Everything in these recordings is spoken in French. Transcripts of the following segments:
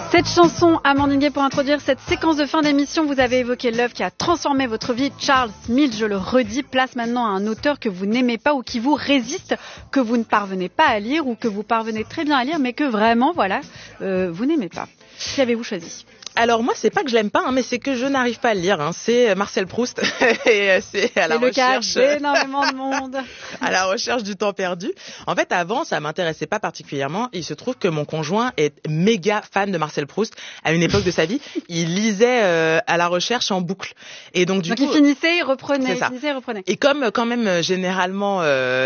Cette chanson, Amandine Gay, pour introduire cette séquence de fin d'émission, vous avez évoqué l'œuvre qui a transformé votre vie. Charles Smith, je le redis, place maintenant à un auteur que vous n'aimez pas ou qui vous résiste, que vous ne parvenez pas à lire ou que vous parvenez très bien à lire, mais que vraiment, vous n'aimez pas. Qui avez-vous choisi ? Alors moi, c'est pas que je l'aime pas, mais c'est que je n'arrive pas à le lire. C'est Marcel Proust et c'est à la recherche. C'est le cas d'énormément de monde. À la recherche du temps perdu. En fait, avant, ça m'intéressait pas particulièrement. Il se trouve que mon conjoint est méga fan de Marcel Proust. À une époque de sa vie, il lisait à la recherche en boucle. Et donc du coup, il finissait, il reprenait, c'est ça. Il finissait, il reprenait. Et comme quand même généralement,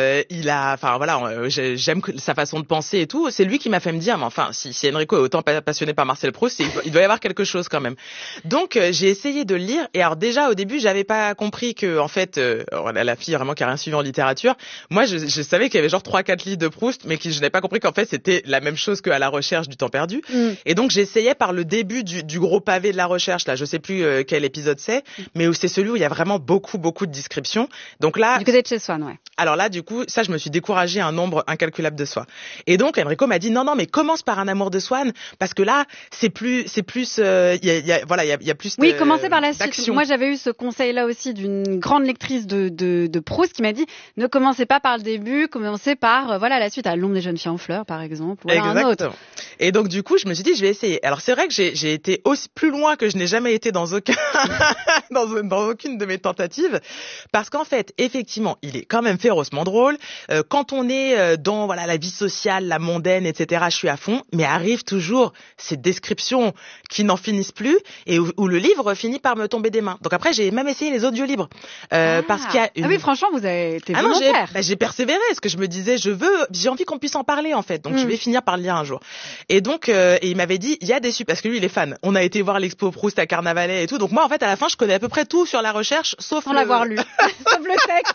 j'aime sa façon de penser et tout. C'est lui qui m'a fait me dire, mais enfin, si Enrico est autant passionné par Marcel Proust, il doit y avoir quelque chose quand même. Donc j'ai essayé de le lire et alors déjà au début j'avais pas compris que en fait la fille vraiment qui a rien suivi en littérature, moi je savais qu'il y avait genre 3-4 livres de Proust mais je n'avais pas compris qu'en fait c'était la même chose que À la recherche du temps perdu. Et donc j'essayais par le début du gros pavé de la recherche là, je sais plus quel épisode c'est, mais où c'est celui où il y a vraiment beaucoup de descriptions. Donc là du côté de chez Swann, ouais. Alors là du coup ça je me suis découragée un nombre incalculable de fois. Et donc Enrico m'a dit non mais commence par Un amour de Swann parce que là c'est plus il y a plus oui, commencez par la suite. d'action. Moi, j'avais eu ce conseil-là aussi d'une grande lectrice de Proust qui m'a dit ne commencez pas par le début, commencez par la suite, à L'ombre des jeunes filles en fleurs par exemple, ou un autre. Et donc du coup, je me suis dit je vais essayer. Alors c'est vrai que j'ai été aussi plus loin que je n'ai jamais été dans aucun dans aucune de mes tentatives parce qu'en fait, effectivement, il est quand même férocement drôle. Quand on est dans la vie sociale, la mondaine, etc., je suis à fond, mais arrive toujours ces descriptions qui n'en finissent plus et où le livre finit par me tomber des mains. Donc après, j'ai même essayé les audiolibres parce qu'il y a une... Ah oui, franchement, vous avez été volontaire. J'ai persévéré parce que je me disais j'ai envie qu'on puisse en parler en fait. Donc je vais finir par le lire un jour. Et donc et il m'avait dit il y a des parce que lui il est fan. On a été voir l'expo Proust à Carnavalet et tout. Donc moi en fait à la fin, je connais à peu près tout sur la recherche sauf sans l'avoir lu. Sauf le texte.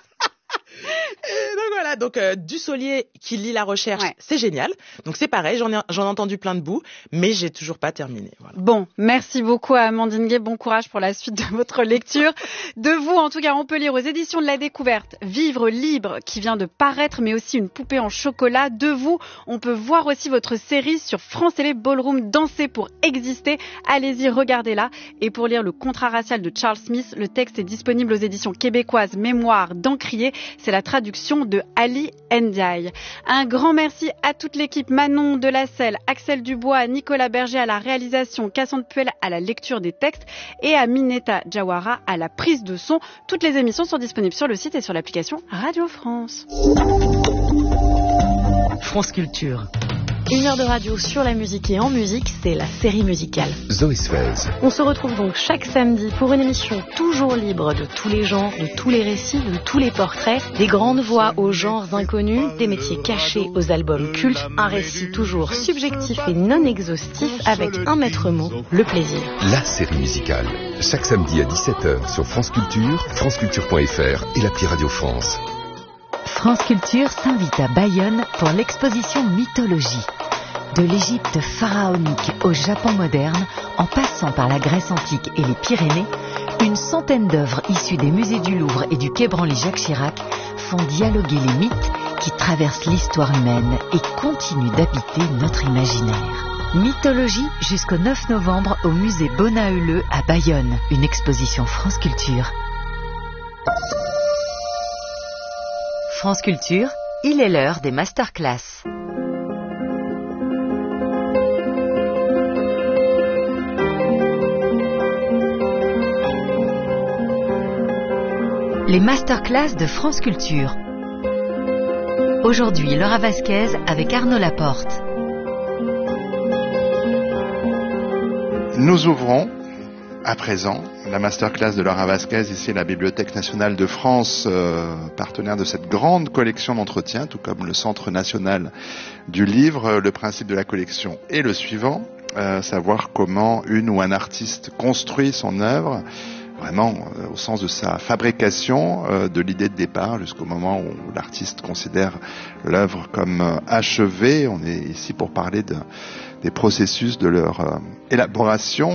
Et donc voilà, Dussolier qui lit La recherche, c'est génial. Donc c'est pareil, j'en ai entendu plein de bouts, mais j'ai toujours pas terminé. Voilà. Bon, merci beaucoup à Amandine Gay, bon courage pour la suite de votre lecture. De vous, en tout cas, on peut lire aux éditions de la Découverte Vivre libre qui vient de paraître, mais aussi Une poupée en chocolat. De vous, on peut voir aussi votre série sur France Télé Ballroom, Danser pour exister. Allez-y, regardez-la. Et pour lire Le contrat racial de Charles Smith, le texte est disponible aux éditions québécoises Mémoire d'Encrier. C'est la traduction de Ali Ndiaye. Un grand merci à toute l'équipe, Manon Delacelle, Axel Dubois, Nicolas Berger à la réalisation, Cassandre Puel à la lecture des textes et à Mineta Jawara à la prise de son. Toutes les émissions sont disponibles sur le site et sur l'application Radio France. France Culture. 1 heure de radio sur la musique et en musique, c'est la série musicale. Zoé Sfez. On se retrouve donc chaque samedi pour une émission toujours libre de tous les genres, de tous les récits, de tous les portraits, des grandes voix aux genres inconnus, des métiers cachés aux albums cultes, un récit toujours subjectif et non exhaustif avec un maître mot, le plaisir. La série musicale. Chaque samedi à 17h sur France Culture, franceculture.fr et l'appli Radio France. France Culture s'invite à Bayonne pour l'exposition Mythologie. De l'Égypte pharaonique au Japon moderne, en passant par la Grèce antique et les Pyrénées, une centaine d'œuvres issues des musées du Louvre et du Quai Branly-Jacques Chirac font dialoguer les mythes qui traversent l'histoire humaine et continuent d'habiter notre imaginaire. Mythologie jusqu'au 9 novembre au musée Bonaeuleux à Bayonne, une exposition France Culture. France Culture, il est l'heure des masterclass. Les masterclass de France Culture. Aujourd'hui, Laura Vasquez avec Arnaud Laporte. Nous ouvrons à présent la masterclass de Laura Vasquez ici à la Bibliothèque nationale de France, partenaire de cette grande collection d'entretiens, tout comme le Centre national du livre. Le principe de la collection est le suivant, savoir comment une ou un artiste construit son œuvre, vraiment au sens de sa fabrication, de l'idée de départ jusqu'au moment où l'artiste considère l'œuvre comme achevée. On est ici pour parler des processus de leur élaboration.